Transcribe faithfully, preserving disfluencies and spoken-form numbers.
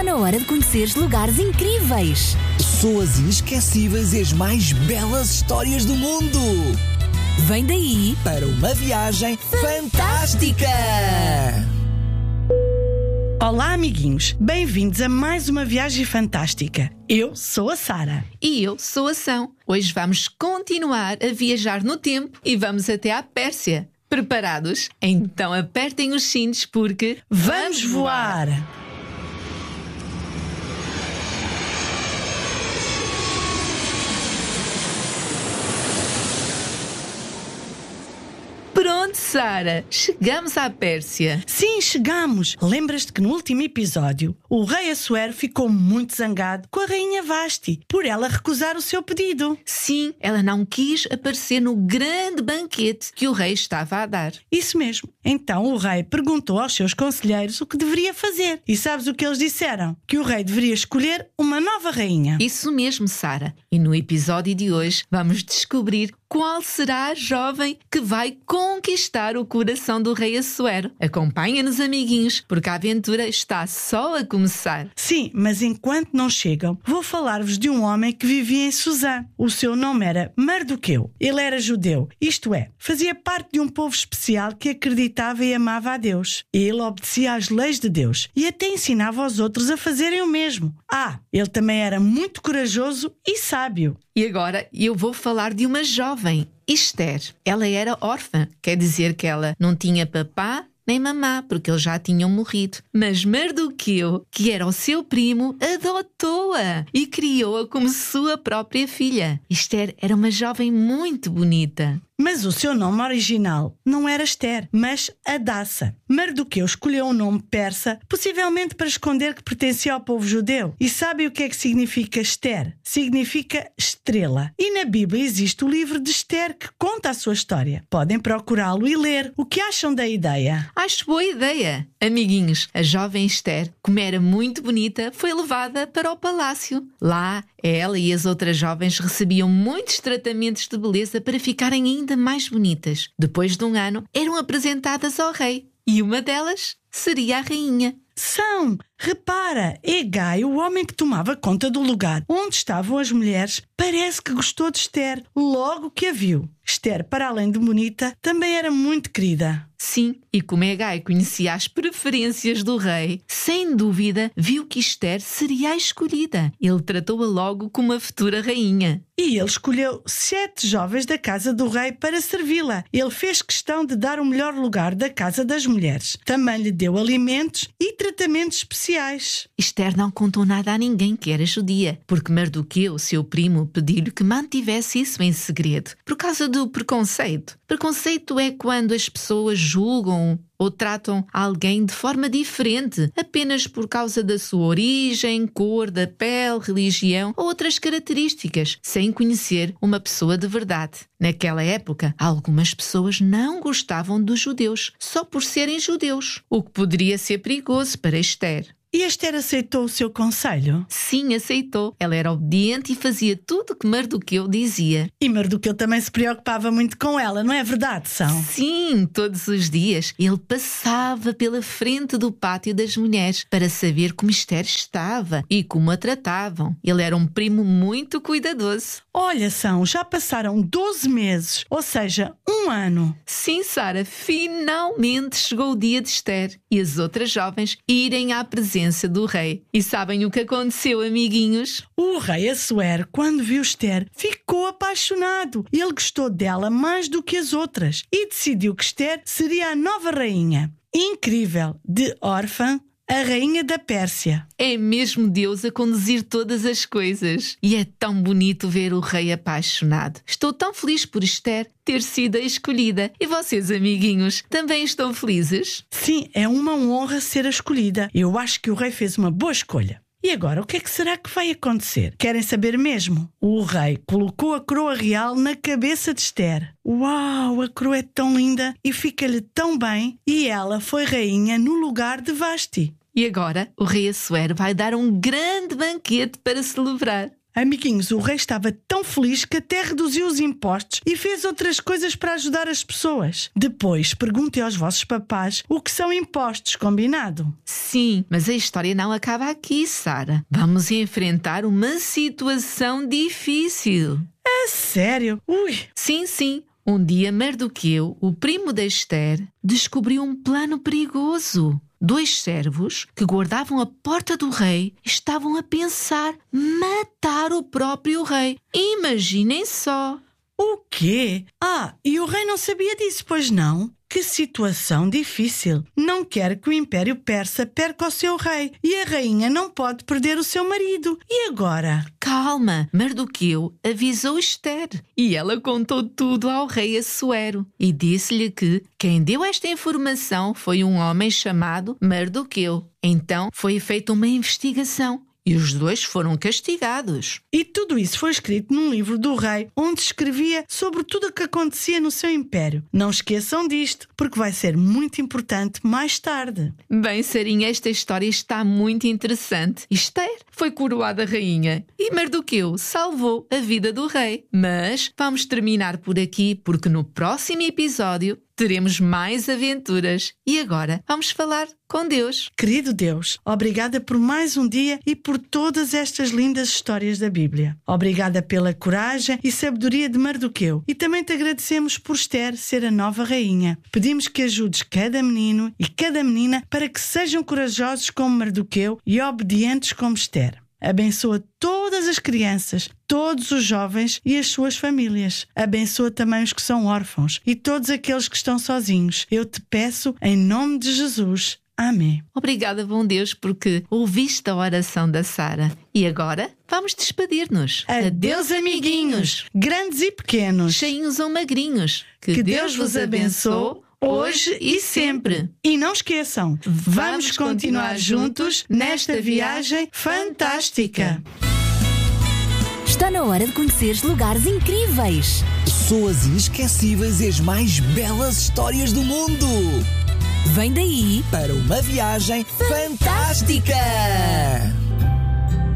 na hora de conheceres lugares incríveis, pessoas inesquecíveis e as mais belas histórias do mundo. Vem daí para uma viagem fantástica! Olá, amiguinhos! Bem-vindos a mais uma viagem fantástica. Eu sou a Sara. E eu sou a São. Hoje vamos continuar a viajar no tempo e vamos até à Pérsia. Preparados? Então apertem os cintos porque vamos voar! Pronto, Sara, chegamos à Pérsia. Sim, chegamos. Lembras-te que no último episódio o rei Assuero ficou muito zangado com a rainha Vasti por ela recusar o seu pedido. Sim, ela não quis aparecer no grande banquete que o rei estava a dar. Isso mesmo. Então o rei perguntou aos seus conselheiros o que deveria fazer. E sabes o que eles disseram? Que o rei deveria escolher uma nova rainha. Isso mesmo, Sara. E no episódio de hoje vamos descobrir qual será a jovem que vai conquistar o coração do rei Assuero. Acompanha-nos, amiguinhos, porque a aventura está só a começar. Sim, mas enquanto não chegam, vou falar-vos de um homem que vivia em Susã. O seu nome era Mardoqueu. Ele era judeu, isto é, fazia parte de um povo especial que acreditava e amava a Deus. Ele obedecia às leis de Deus e até ensinava aos outros a fazerem o mesmo. Ah, ele também era muito corajoso e sábio. E agora eu vou falar de uma jovem, Esther. Ela era órfã, quer dizer que ela não tinha papá nem mamá, porque eles já tinham morrido. Mas Mardoqueu, que era o seu primo, adotou-a e criou-a como sua própria filha. Esther era uma jovem muito bonita. Mas o seu nome original não era Esther, mas Hadassa. Mardoqueu escolheu um nome persa, possivelmente para esconder que pertencia ao povo judeu. E sabe o que é que significa Esther? Significa estrela. E na Bíblia existe o livro de Esther que conta a sua história. Podem procurá-lo e ler. O que acham da ideia? Acho boa ideia. Amiguinhos, a jovem Esther, como era muito bonita, foi levada para o palácio. Lá, ela e as outras jovens recebiam muitos tratamentos de beleza para ficarem ainda mais bonitas. Depois de um ano, eram apresentadas ao rei. E uma delas seria a rainha. São, repara, Hegai, o homem que tomava conta do lugar onde estavam as mulheres, parece que gostou de Esther logo que a viu. Esther, para além de bonita, também era muito querida. Sim, e como Hegai conhecia as preferências do rei, sem dúvida viu que Esther seria a escolhida. Ele tratou-a logo como a futura rainha. E ele escolheu sete jovens da casa do rei para servi-la. Ele fez questão de dar o melhor lugar da casa das mulheres. Também lhe deu alimentos e tratamentos especiais. Esther não contou nada a ninguém que era judia, porque Mardoqueu, seu primo, pediu-lhe que mantivesse isso em segredo, por causa do preconceito. Preconceito é quando as pessoas julgam ou tratam alguém de forma diferente, apenas por causa da sua origem, cor da pele, religião ou outras características, sem conhecer uma pessoa de verdade. Naquela época, algumas pessoas não gostavam dos judeus, só por serem judeus, o que poderia ser perigoso para Esther. E Esther aceitou o seu conselho? Sim, aceitou. Ela era obediente e fazia tudo o que Mardoqueu dizia. E Mardoqueu também se preocupava muito com ela, não é verdade, São? Sim, todos os dias ele passava pela frente do pátio das mulheres para saber como Esther estava e como a tratavam. Ele era um primo muito cuidadoso. Olha, São, já passaram doze meses, ou seja, um ano. Sim, Sara, finalmente chegou o dia de Esther e as outras jovens irem à presença do rei. E sabem o que aconteceu, amiguinhos? O rei Assuero, quando viu Esther, ficou apaixonado. Ele gostou dela mais do que as outras e decidiu que Esther seria a nova rainha. Incrível! De órfã, a rainha da Pérsia. É mesmo Deus a conduzir todas as coisas. E é tão bonito ver o rei apaixonado. Estou tão feliz por Esther ter sido a escolhida. E vocês, amiguinhos, também estão felizes? Sim, é uma honra ser a escolhida. Eu acho que o rei fez uma boa escolha. E agora, o que é que será que vai acontecer? Querem saber mesmo? O rei colocou a coroa real na cabeça de Esther. Uau, a coroa é tão linda e fica-lhe tão bem. E ela foi rainha no lugar de Vasti. E agora, o rei Assuero vai dar um grande banquete para celebrar. Amiguinhos, o rei estava tão feliz que até reduziu os impostos e fez outras coisas para ajudar as pessoas. Depois, perguntem aos vossos papás o que são impostos, combinado? sim, mas a história não acaba aqui, Sara. Vamos enfrentar uma situação difícil. É sério? Ui! Sim, sim. Um dia Mardoqueu, o primo de Esther, descobriu um plano perigoso. Dois servos que guardavam a porta do rei estavam a pensar matar o próprio rei. Imaginem só. O quê? Ah, e o rei não sabia disso, pois não? Que situação difícil. Não quer que o Império Persa perca o seu rei e a rainha não pode perder o seu marido. E agora? Calma, Mardoqueu avisou Esther e ela contou tudo ao rei Assuero e disse-lhe que quem deu esta informação foi um homem chamado Mardoqueu. Então foi feita uma investigação. E os dois foram castigados. E tudo isso foi escrito num livro do rei, onde escrevia sobre tudo o que acontecia no seu império. Não esqueçam disto, porque vai ser muito importante mais tarde. Bem, Sarinha, esta história está muito interessante. Esther foi coroada rainha e Mardoqueu salvou a vida do rei. Mas vamos terminar por aqui, porque no próximo episódio teremos mais aventuras. E agora vamos falar com Deus. Querido Deus, obrigada por mais um dia e por todas estas lindas histórias da Bíblia. Obrigada pela coragem e sabedoria de Mardoqueu. E também te agradecemos por Esther ser a nova rainha. Pedimos que ajudes cada menino e cada menina para que sejam corajosos como Mardoqueu e obedientes como Esther. Abençoa todas as crianças, todos os jovens e as suas famílias. Abençoa também os que são órfãos e todos aqueles que estão sozinhos. Eu te peço em nome de Jesus. Amém. Obrigada, bom Deus, porque ouviste a oração da Sara. E agora vamos despedir-nos. Adeus, amiguinhos, grandes e pequenos, cheinhos ou magrinhos. Que, que Deus vos abençoe hoje e sempre. E não esqueçam, vamos continuar juntos nesta viagem fantástica. Está na hora de conheceres lugares incríveis, Pessoas inesquecíveis e as mais belas histórias do mundo. Vem daí Para uma viagem fantástica!